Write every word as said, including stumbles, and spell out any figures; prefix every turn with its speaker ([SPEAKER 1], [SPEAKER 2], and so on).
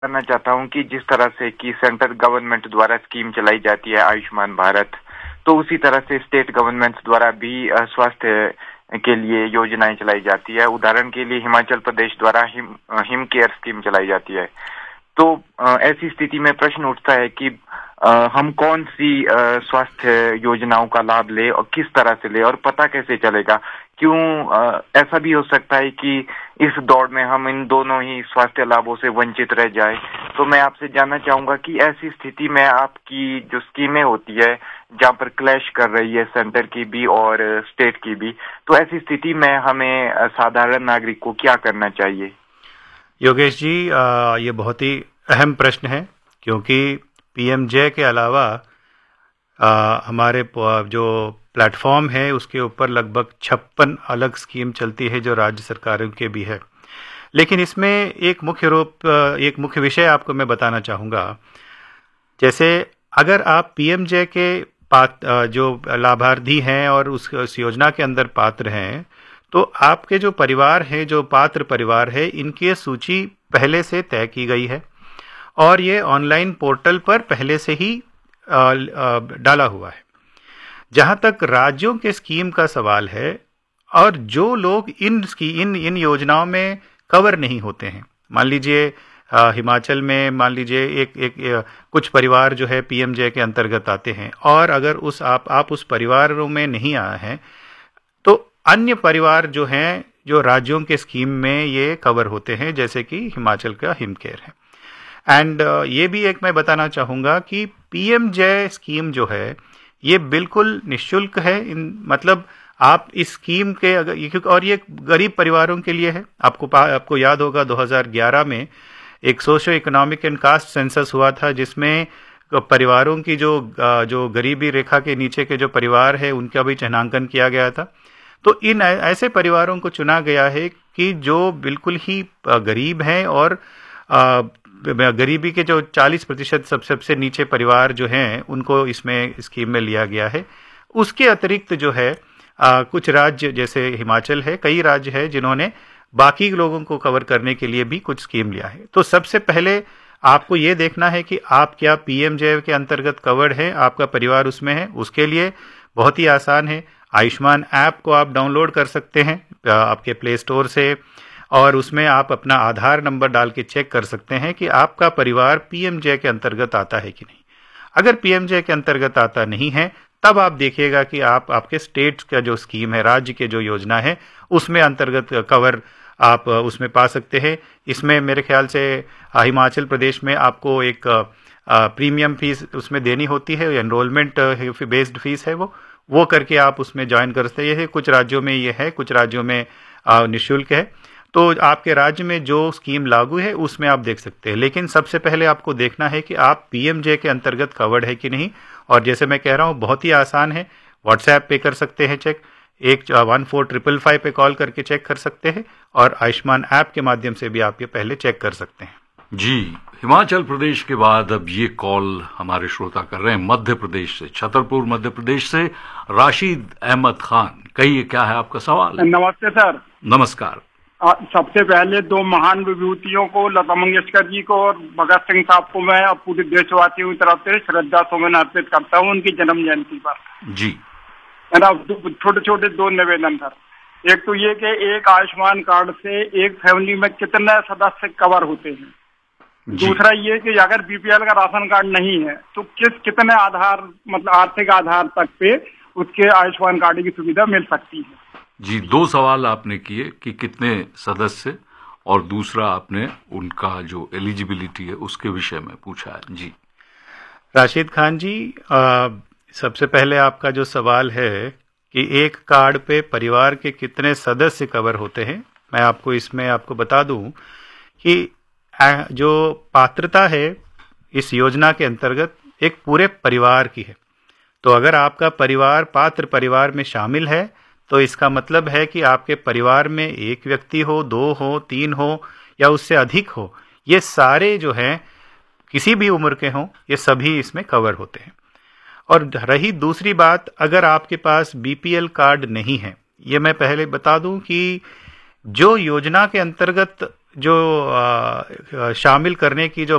[SPEAKER 1] करना चाहता हूं कि जिस तरह से कि सेंट्रल गवर्नमेंट द्वारा स्कीम चलाई जाती है आयुष्मान भारत, तो उसी तरह से स्टेट गवर्नमेंट द्वारा भी स्वास्थ्य के लिए योजनाएं चलाई जाती है। उदाहरण के लिए हिमाचल प्रदेश द्वारा हिम हिम केयर स्कीम चलाई जाती है। तो ऐसी स्थिति में प्रश्न उठता है कि हम कौन सी स्वास्थ्य योजनाओं का लाभ ले और किस तरह से ले और पता कैसे चलेगा। क्यों ऐसा भी हो सकता है कि इस दौड़ में हम इन दोनों ही स्वास्थ्य लाभों से वंचित रह जाए। तो मैं आपसे जानना चाहूंगा कि ऐसी स्थिति में आपकी जो स्कीमें होती है जहां पर क्लैश कर रही है सेंटर की भी और स्टेट की भी, तो ऐसी स्थिति में हमें साधारण नागरिक को क्या करना चाहिए?
[SPEAKER 2] योगेश जी, ये बहुत ही अहम प्रश्न है, क्योंकि पीएमजे के अलावा आ, हमारे जो प्लेटफॉर्म है उसके ऊपर लगभग छप्पन अलग स्कीम चलती है जो राज्य सरकारों के भी है। लेकिन इसमें एक मुख्य रूप एक मुख्य विषय आपको मैं बताना चाहूँगा। जैसे अगर आप पीएमजे के पात्र जो लाभार्थी हैं और उस, उस योजना के अंदर पात्र हैं, तो आपके जो परिवार है, जो पात्र परिवार है, इनकी सूची पहले से तय की गई है और ये ऑनलाइन पोर्टल पर पहले से ही आ, आ, डाला हुआ है। जहां तक राज्यों के स्कीम का सवाल है और जो लोग इन इन इन योजनाओं में कवर नहीं होते हैं, मान लीजिए हिमाचल में मान लीजिए एक, एक, एक कुछ परिवार जो है पीएमजे के अंतर्गत आते हैं और अगर उस आप आप उस परिवारों में नहीं आए हैं, तो अन्य परिवार जो हैं जो राज्यों के स्कीम में ये कवर होते हैं, जैसे कि हिमाचल का हिम केयर है। एंड uh, ये भी एक मैं बताना चाहूँगा कि पीएमजे स्कीम जो है ये बिल्कुल निःशुल्क है। इन मतलब आप इस स्कीम के अगर, और ये गरीब परिवारों के लिए है। आपको आपको याद होगा दो हज़ार ग्यारह में एक socio economic and caste census हुआ था, जिसमें परिवारों की जो जो गरीबी रेखा के नीचे के जो परिवार है उनका भी चिन्हांकन किया गया था। तो इन ऐसे परिवारों को चुना गया है कि जो बिल्कुल ही गरीब हैं और आ, गरीबी के जो चालीस प्रतिशत सब सबसे नीचे परिवार जो हैं उनको इसमें स्कीम में लिया गया है। उसके अतिरिक्त जो है आ, कुछ राज्य जैसे हिमाचल है, कई राज्य है जिन्होंने बाकी लोगों को कवर करने के लिए भी कुछ स्कीम लिया है। तो सबसे पहले आपको ये देखना है कि आप क्या पीएमजे के अंतर्गत कवर्ड है, आपका परिवार उसमें है। उसके लिए बहुत ही आसान है, आयुष्मान ऐप को आप डाउनलोड कर सकते हैं आपके प्ले स्टोर से और उसमें आप अपना आधार नंबर डाल के चेक कर सकते हैं कि आपका परिवार पीएमजे के अंतर्गत आता है कि नहीं। अगर पीएमजे के अंतर्गत आता नहीं है, तब आप देखिएगा कि आप आपके स्टेट का जो स्कीम है, राज्य के जो योजना है, उसमें अंतर्गत कवर आप उसमें पा सकते हैं। इसमें मेरे ख्याल से हिमाचल प्रदेश में आपको एक प्रीमियम फीस उसमें देनी होती है, एनरोलमेंट बेस्ड फीस है वो वो करके आप उसमें ज्वाइन कर सकते हैं। कुछ राज्यों में ये है, कुछ राज्यों में निःशुल्क है। तो आपके राज्य में जो स्कीम लागू है उसमें आप देख सकते हैं। लेकिन सबसे पहले आपको देखना है कि आप पीएमजे के अंतर्गत कवर्ड है कि नहीं। और जैसे मैं कह रहा हूँ, बहुत ही आसान है, व्हाट्सएप पे कर सकते हैं चेक, एक वन फोर ट्रिपल फाइव पे कॉल करके चेक कर सकते हैं और आयुष्मान ऐप के माध्यम से भी आप ये पहले चेक कर सकते हैं।
[SPEAKER 3] जी, हिमाचल प्रदेश के बाद अब ये कॉल हमारे श्रोता कर रहे हैं मध्य प्रदेश से, छतरपुर मध्य प्रदेश से राशिद अहमद खान। कहिए, क्या है आपका सवाल?
[SPEAKER 4] नमस्ते सर।
[SPEAKER 3] नमस्कार।
[SPEAKER 4] आ, सबसे पहले दो महान विभूतियों को, लता मंगेशकर जी को और भगत सिंह साहब को मैं अब पूरे देशवासियों की तरफ से श्रद्धा सुमन अर्पित करता हूँ उनकी जन्म जयंती पर।
[SPEAKER 3] जी,
[SPEAKER 4] मेरा छोटे छोटे दो निवेदन सर। एक तो ये कि एक आयुष्मान कार्ड से एक फैमिली में कितने सदस्य कवर होते हैं। दूसरा ये कि अगर बीपीएल का राशन कार्ड नहीं है तो किस कितने आधार मतलब आर्थिक आधार तक पे उसके आयुष्मान कार्ड की सुविधा मिल सकती है।
[SPEAKER 3] जी, दो सवाल आपने किए कि कितने सदस्य, और दूसरा आपने उनका जो एलिजिबिलिटी है उसके विषय में पूछा है। जी
[SPEAKER 2] राशिद खान जी, आ, सबसे पहले आपका जो सवाल है कि एक कार्ड पे परिवार के कितने सदस्य कवर होते हैं, मैं आपको इसमें आपको बता दूं कि जो पात्रता है इस योजना के अंतर्गत एक पूरे परिवार की है। तो अगर आपका परिवार पात्र परिवार में शामिल है तो इसका मतलब है कि आपके परिवार में एक व्यक्ति हो, दो हो, तीन हो या उससे अधिक हो, ये सारे जो हैं किसी भी उम्र के हों, ये सभी इसमें कवर होते हैं। और रही दूसरी बात, अगर आपके पास बीपीएल कार्ड नहीं है, ये मैं पहले बता दूं कि जो योजना के अंतर्गत जो आ, शामिल करने की जो